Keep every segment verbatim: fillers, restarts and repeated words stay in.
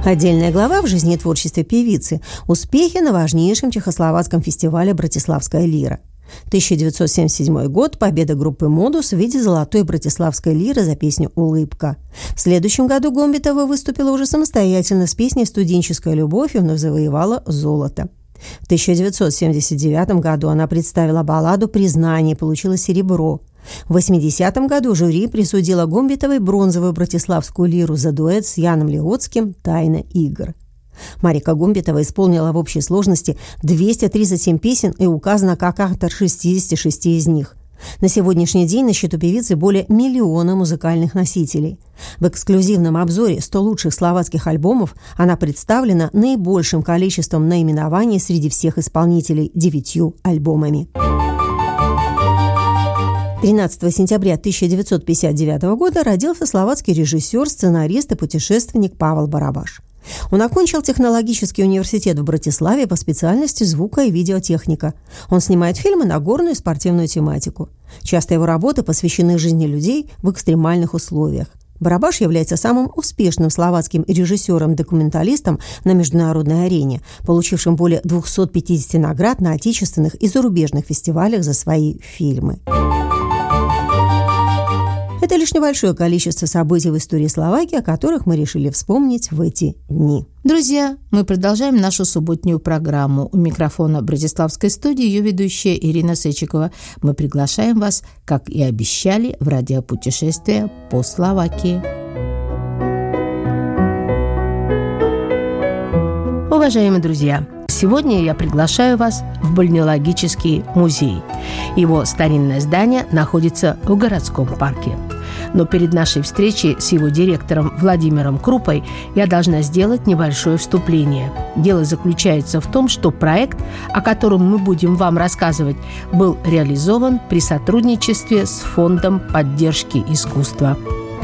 Отдельная глава в жизни и творчестве певицы – успехи на важнейшем чехословацком фестивале «Братиславская лира». тысяча девятьсот семьдесят седьмой год – победа группы «Модус» в виде золотой братиславской лиры за песню «Улыбка». В следующем году Гомбитова выступила уже самостоятельно с песней «Студенческая любовь» и вновь завоевала золото. В тысяча девятьсот семьдесят девятом году она представила балладу «Признание» и получила серебро. В восьмидесятом году жюри присудило Гомбитовой бронзовую братиславскую лиру за дуэт с Яном Леоцким «Тайна игр». Марика Гомбитова исполнила в общей сложности двести тридцать семь песен и указана как автор шестидесяти шести из них. На сегодняшний день на счету певицы более миллиона музыкальных носителей. В эксклюзивном обзоре сто лучших словацких альбомов она представлена наибольшим количеством наименований среди всех исполнителей – девятью альбомами. тринадцатого сентября тысяча девятьсот пятьдесят девятого года родился словацкий режиссер, сценарист и путешественник Павел Барабаш. Он окончил технологический университет в Братиславе по специальности звука и видеотехника. Он снимает фильмы на горную и спортивную тематику. Часто его работы посвящены жизни людей в экстремальных условиях. Барабаш является самым успешным словацким режиссером-документалистом на международной арене, получившим более двухсот пятидесяти наград на отечественных и зарубежных фестивалях за свои фильмы. Это лишь небольшое количество событий в истории Словакии, о которых мы решили вспомнить в эти дни. Друзья, мы продолжаем нашу субботнюю программу. У микрофона Братиславской студии ее ведущая Ирина Сычикова. Мы приглашаем вас, как и обещали, в радиопутешествие по Словакии. Уважаемые друзья, сегодня я приглашаю вас в Бальнеологический музей. Его старинное здание находится в городском парке. Но перед нашей встречей с его директором Владимиром Крупой я должна сделать небольшое вступление. Дело заключается в том, что проект, о котором мы будем вам рассказывать, был реализован при сотрудничестве с Фондом поддержки искусства.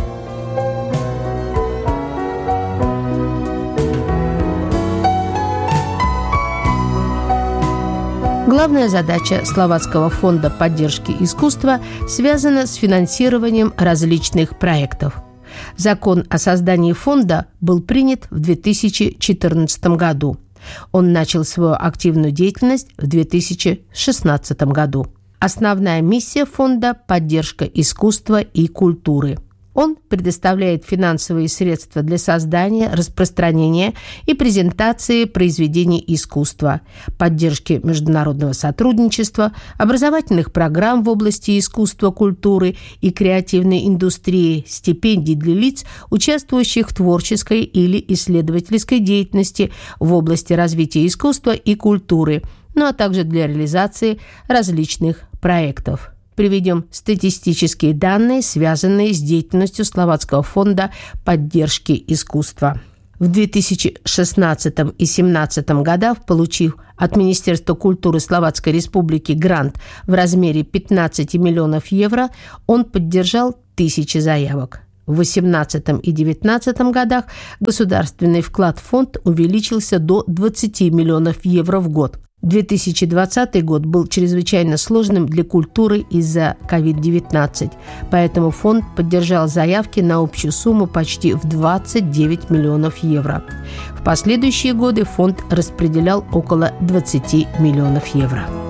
Главная задача Словацкого фонда поддержки искусства связана с финансированием различных проектов. Закон о создании фонда был принят в две тысячи четырнадцатом году. Он начал свою активную деятельность в две тысячи шестнадцатом году. Основная миссия фонда – поддержка искусства и культуры. Он предоставляет финансовые средства для создания, распространения и презентации произведений искусства, поддержки международного сотрудничества, образовательных программ в области искусства, культуры и креативной индустрии, стипендий для лиц, участвующих в творческой или исследовательской деятельности в области развития искусства и культуры, ну а также для реализации различных проектов. Приведем статистические данные, связанные с деятельностью Словацкого фонда поддержки искусства. В две тысячи шестнадцатом и две тысячи семнадцатом годах, получив от Министерства культуры Словацкой Республики грант в размере пятнадцать миллионов евро, он поддержал тысячи заявок. В две тысячи восемнадцатом и две тысячи девятнадцатом годах государственный вклад в фонд увеличился до двадцати миллионов евро в год. две тысячи двадцатый год был чрезвычайно сложным для культуры из-за ковид девятнадцать, поэтому фонд поддержал заявки на общую сумму почти в двадцать девять миллионов евро. В последующие годы фонд распределял около двадцати миллионов евро.